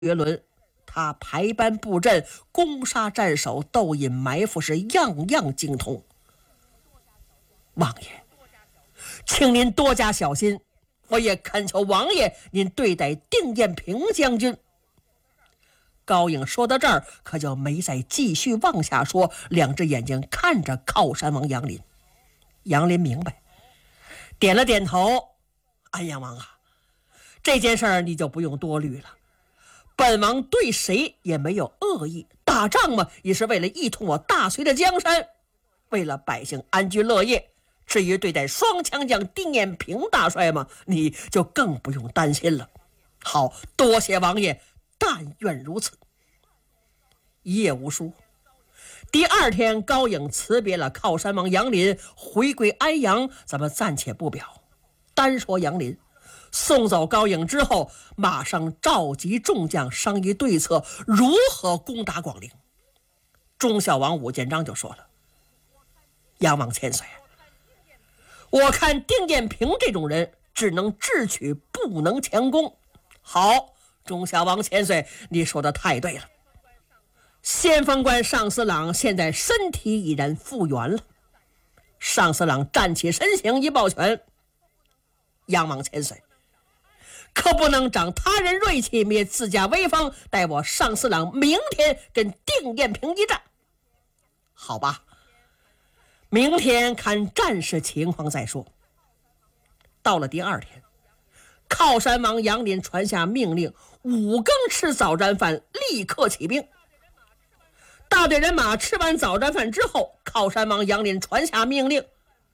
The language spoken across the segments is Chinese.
绝伦，他排班布阵，攻杀战守，斗隐埋伏，是样样精通。王爷，请您多加小心，我也恳求王爷您对待丁彦平将军。高颖说到这儿，可就没再继续往下说，两只眼睛看着靠山王杨林。杨林明白，点了点头。安阳王啊，这件事儿你就不用多虑了，本王对谁也没有恶意，打仗嘛，也是为了一统我大隋的江山，为了百姓安居乐业。至于对待双枪将丁彦平大帅嘛，你就更不用担心了。好，多谢王爷，但愿如此。一夜无书。第二天，高颖辞别了靠山王杨林，回归安阳，咱们暂且不表。单说杨林，送走高颖之后，马上召集众将商议对策，如何攻打广陵。忠孝王武建章就说了：“杨王千岁，我看丁彦平这种人只能智取，不能强攻。”好，忠孝王千岁，你说的太对了。先锋官尚思朗现在身体已然复原了。尚思朗站起身形，一抱拳：“杨王千岁，可不能长他人锐气，灭自家威风。待我尚思朗明天跟丁彦平一战。”好吧，明天看战事情况再说。到了第二天，靠山王杨林传下命令，5更吃早餐饭，立刻起兵。大队人马吃完早餐饭之后，靠山王杨林传下命令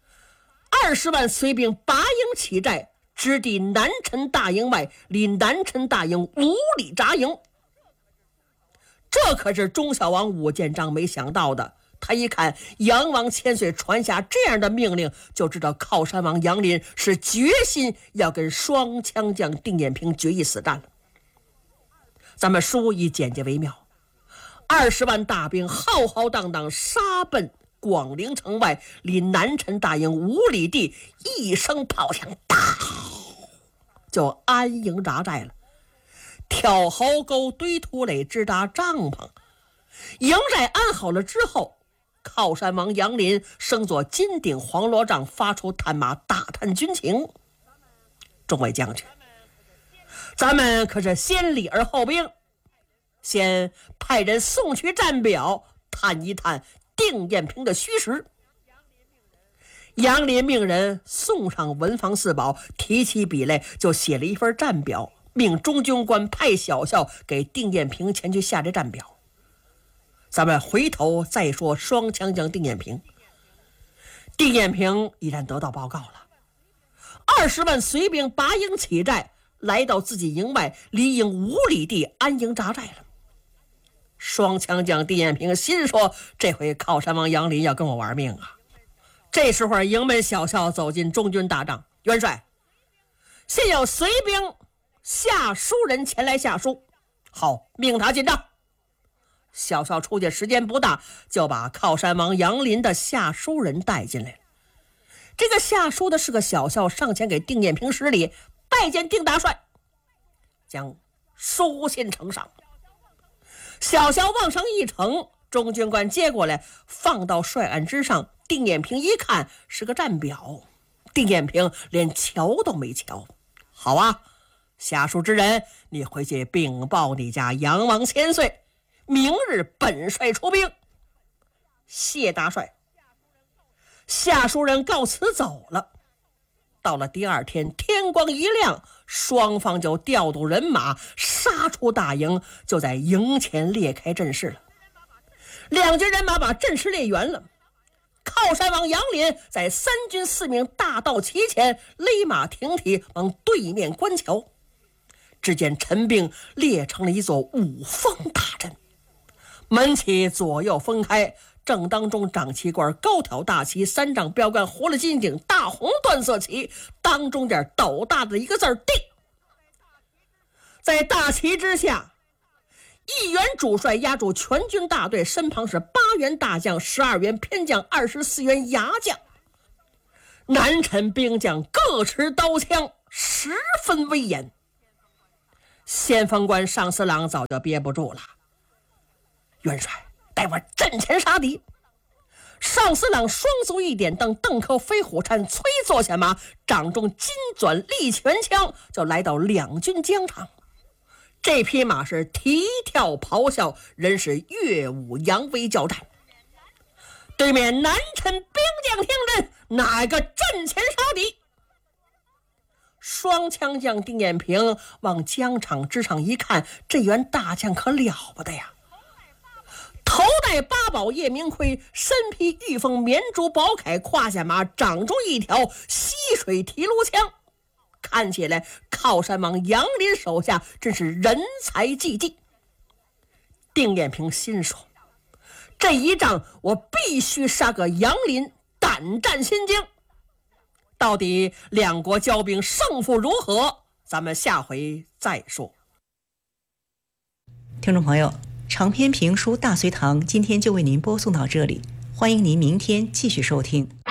，20万随兵拔营起寨，直抵南陈大营外，离南陈大营5里扎营。这可是忠孝王武建章没想到的。他一看杨王千岁传下这样的命令，就知道靠山王杨林是决心要跟双枪将丁彦平决一死战了。咱们书以简洁为妙，20万大兵浩浩荡荡杀奔广陵城外，离南陈大营5里地，一声炮响，大就安营扎寨了。挑壕沟，堆土垒，支搭帐篷。营寨安好了之后，靠山王杨林升作金顶黄罗帐，发出探马，打探军情。众位将军，咱们可是先礼而后兵，先派人送去战表，探一探丁彦平的虚实。杨林命人送上文房四宝，提起笔来就写了一份战表，命中军官派小校给丁彦平前去下这战表。咱们回头再说双枪将丁彦平。丁彦平已然得到报告了，20万随兵拔营起寨，来到自己营外，离营5里地安营扎寨了。双枪将丁彦平心说，这回靠山王杨林要跟我玩命啊。这时候营门小校走进中军大帐：“元帅，现有随兵下书人前来下书。”好，命他进帐。小校出去时间不大，就把靠山王杨林的下书人带进来了。这个下书的是个小校，上前给丁彦平施礼：“拜见丁大帅。”将书信呈上。小校往上一呈，中军官接过来，放到帅案之上。丁彦平一看是个战表，丁彦平连瞧都没瞧。好啊，下书之人，你回去禀报你家杨王千岁，明日本帅出兵。谢大帅。下书人告辞走了。到了第二天，天光一亮，双方就调度人马杀出大营，就在营前列开阵势了。两军人马把阵势列圆了，靠山王杨林在3军4名大道旗前勒马挺体往对面观瞧。只见陈兵列成了一座5方大阵，门旗左右分开，正当中长旗官高挑大旗，3丈标杆，活了金顶，大红缎色旗，当中间斗大的一个字定。在大旗之下，1员主帅压住全军大队，身旁是8员大将、12员偏将、24员牙将。南陈兵将各持刀枪，十分威严。 先锋官尚四郎早就憋不住了，元帅，待我阵前杀敌。尚四郎双足一点，等邓口飞虎颤催坐下马，掌中金钻利拳枪，就来到两军疆场。这匹马是蹄跳咆哮，人是乐舞扬威交战。对面南陈兵将听人，哪个阵前杀敌？双枪将丁彦平往疆场之上一看，这员大将可了不得呀！头戴八宝叶明盔，身披玉凤绵竹宝铠，胯下马，掌中一条溪水提炉枪，看起来靠山王杨林手下真是人才济济。丁彦平心说，这一仗我必须杀个杨林胆战心惊。到底两国交兵胜负如何，咱们下回再说。 听众朋友，长篇评书《大隋唐》今天就为您播送到这里，欢迎您明天继续收听。